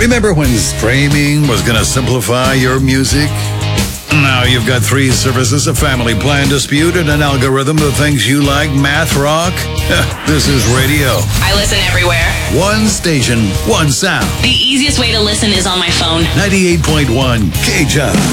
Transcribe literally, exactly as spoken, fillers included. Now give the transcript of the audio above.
Remember when streaming was going to simplify your music? Now you've got three services, a family plan dispute, and an algorithm that thinks you like math rock. This is radio. I listen everywhere. One station, one sound. The easiest way to listen is on my phone. ninety-eight point one K J.